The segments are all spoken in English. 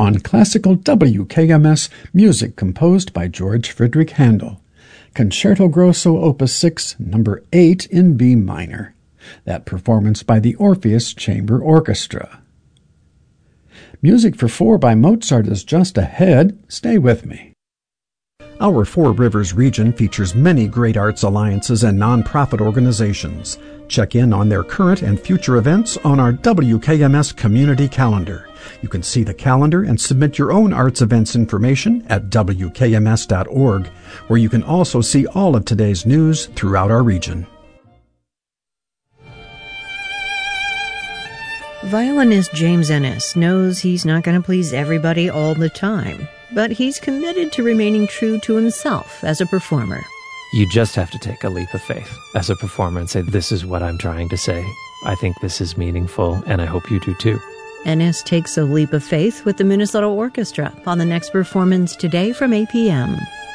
on classical WKMS music composed by George Friedrich Handel. Concerto Grosso Opus 6, number 8 in B minor. That performance by the Orpheus Chamber Orchestra. Music for 4 by Mozart is just ahead. Stay with me. Our Four Rivers region features many great arts alliances and nonprofit organizations. Check in on their current and future events on our WKMS community calendar. You can see the calendar and submit your own arts events information at WKMS.org, where you can also see all of today's news throughout our region. Violinist James Ennis knows he's not going to please everybody all the time, but he's committed to remaining true to himself as a performer. You just have to take a leap of faith as a performer and say, this is what I'm trying to say. I think this is meaningful, and I hope you do too. Ennis takes a leap of faith with the Minnesota Orchestra on the next performance today from 8 p.m.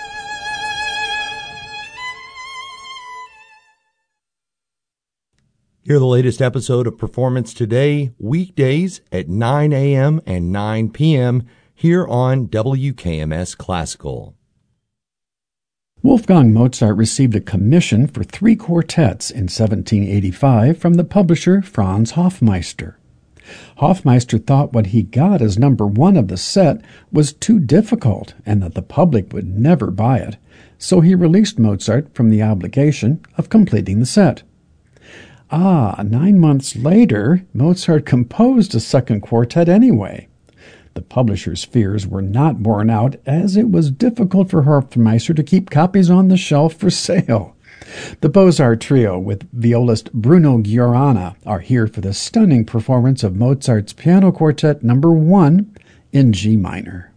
Hear the latest episode of Performance Today, weekdays at 9 a.m. and 9 p.m. here on WKMS Classical. Wolfgang Mozart received a commission for 3 quartets in 1785 from the publisher Franz Hofmeister. Hofmeister thought what he got as number 1 of the set was too difficult and that the public would never buy it, so he released Mozart from the obligation of completing the set. 9 months later, Mozart composed a 2nd quartet anyway. The publisher's fears were not borne out, as it was difficult for Hofmeister to keep copies on the shelf for sale. The Beaux-Arts Trio with violist Bruno Giorana are here for the stunning performance of Mozart's Piano Quartet No. 1 in G minor.